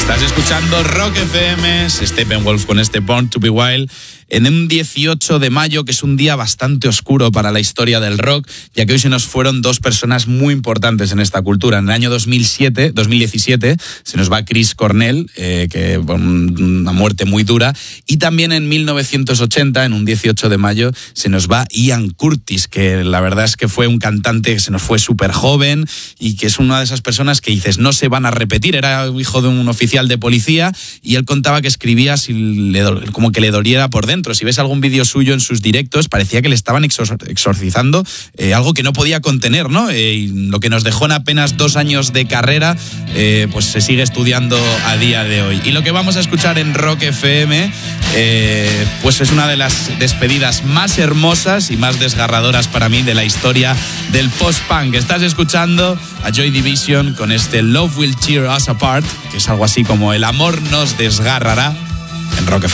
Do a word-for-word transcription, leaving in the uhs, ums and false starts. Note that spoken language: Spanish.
Estás escuchando Rock F M, Steppenwolf con este Born to be Wild, en un dieciocho de mayo, que es un día bastante oscuro para la historia del rock, ya que hoy se nos fueron dos personas muy importantes en esta cultura. En el año dos mil siete, dos mil diecisiete se nos va Chris Cornell, eh, que una muerte muy dura, y también en mil novecientos ochenta, en un dieciocho de mayo, se nos va Ian Curtis, que la verdad es que fue un cantante que se nos fue súper joven y que es una de esas personas que dices no se van a repetir. Era hijo de un oficial de policía y él contaba que escribía si le, como que le doliera por dentro. Si ves algún vídeo suyo en sus directos, parecía que le estaban exorcizando eh, algo que no podía contener, ¿no? Eh, y lo que nos dejó en apenas dos años de carrera, eh, pues se sigue estudiando a día de hoy. Y lo que vamos a escuchar en Rock F M, eh, pues es una de las despedidas más hermosas y más desgarradoras para mí de la historia del post-punk. Estás escuchando a Joy Division con este Love Will Tear Us Apart, que es algo así como el amor nos desgarrará, en Rock F M.